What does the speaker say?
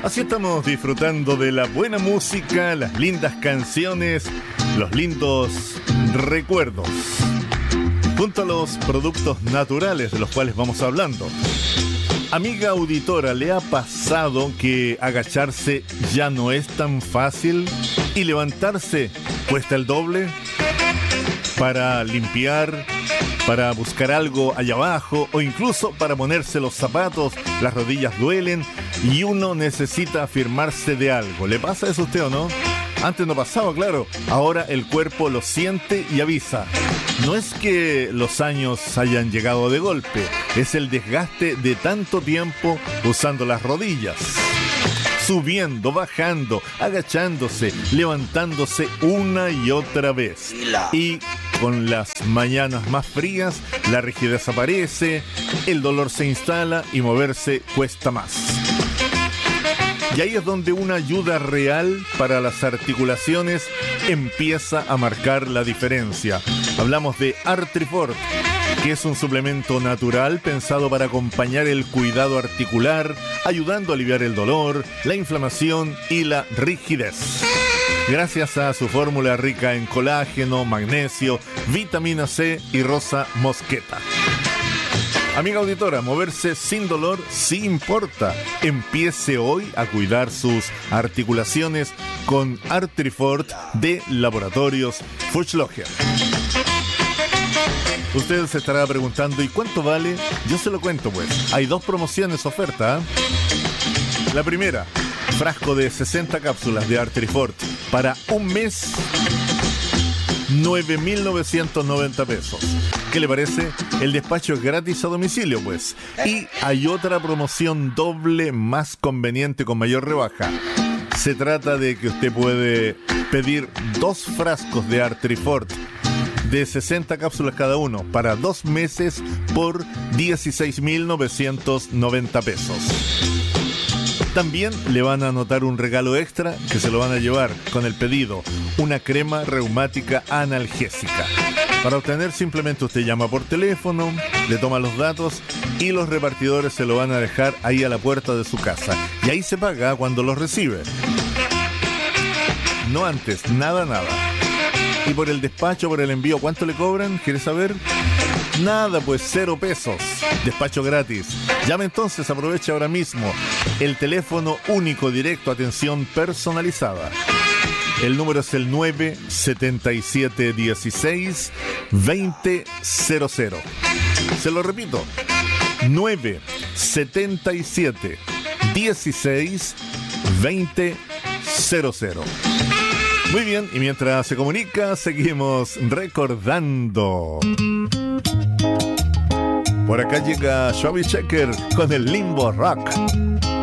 Así estamos disfrutando de la buena música, las lindas canciones, los lindos recuerdos, junto a los productos naturales de los cuales vamos hablando. Amiga auditora, ¿le ha pasado que agacharse ya no es tan fácil y levantarse cuesta el doble? Para limpiar, para buscar algo allá abajo o incluso para ponerse los zapatos, las rodillas duelen y uno necesita afirmarse de algo. ¿Le pasa eso a usted o no? Antes no pasaba, claro. Ahora el cuerpo lo siente y avisa. No es que los años hayan llegado de golpe, es el desgaste de tanto tiempo usando las rodillas. Subiendo, bajando, agachándose, levantándose una y otra vez. Y con las mañanas más frías, la rigidez aparece, el dolor se instala y moverse cuesta más. Y ahí es donde una ayuda real para las articulaciones empieza a marcar la diferencia. Hablamos de Artrifort, que es un suplemento natural pensado para acompañar el cuidado articular, ayudando a aliviar el dolor, la inflamación y la rigidez. Gracias a su fórmula rica en colágeno, magnesio, vitamina C y rosa mosqueta. Amiga auditora, moverse sin dolor sí importa. Empiece hoy a cuidar sus articulaciones con Artrifort de Laboratorios Fuchsloger. Usted se estará preguntando, ¿y cuánto vale? Yo se lo cuento pues. Hay dos promociones oferta. La primera, frasco de 60 cápsulas de Artrifort para un mes, 9.990 pesos. ¿Qué le parece? El despacho es gratis a domicilio, pues. Y hay otra promoción doble más conveniente con mayor rebaja. Se trata de que usted puede pedir 2 frascos de Artrifort de 60 cápsulas cada uno para 2 meses por 16.990 pesos. También le van a anotar un regalo extra que se lo van a llevar con el pedido, una crema reumática analgésica. Para obtener simplemente usted llama por teléfono, le toma los datos y los repartidores se lo van a dejar ahí a la puerta de su casa. Y ahí se paga cuando los recibe. No antes, nada. Y por el despacho, por el envío, ¿cuánto le cobran? ¿Quiere saber? Nada, pues 0 pesos. Despacho gratis. Llame entonces, aproveche ahora mismo. El teléfono único, directo, atención personalizada. El número es el 977-16-2000. Se lo repito. 977-16-2000. Muy bien, y mientras se comunica, seguimos recordando. Por acá llega Xavi Checker con el Limbo Rock.